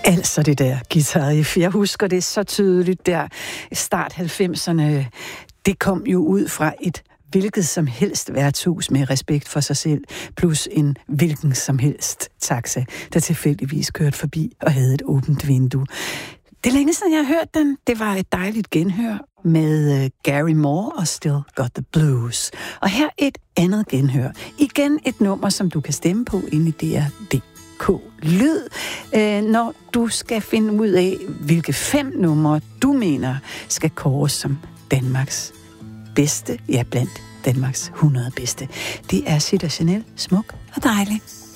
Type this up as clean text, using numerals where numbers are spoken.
Altså det der guitar-riff, jeg husker det så tydeligt der start 90'erne. Det kom jo ud fra et hvilket som helst værtshus med respekt for sig selv, plus en hvilken som helst taxa, der tilfældigvis kørte forbi og havde et åbent vindue. Det længe siden jeg har hørt den, det var et dejligt genhør med Gary Moore og Still Got the Blues. Og her et andet genhør. Igen et nummer, som du kan stemme på inde i DR.dk Lyd, når du skal finde ud af, hvilke 5 numre du mener skal kåres som Danmarks bedste, ja blandt Danmarks 100 bedste. Det er Citra Chanel, smuk og dejlig.